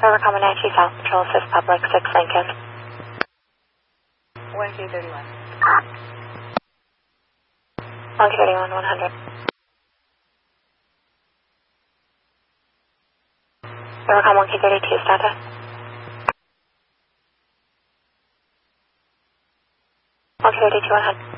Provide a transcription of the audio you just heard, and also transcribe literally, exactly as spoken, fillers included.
Overcome one nine two South Patrol, Assist Public, six Lincoln. one K thirty-one. one K thirty-one, one hundred. Overcome one K thirty-two, status. one K thirty-two, one hundred.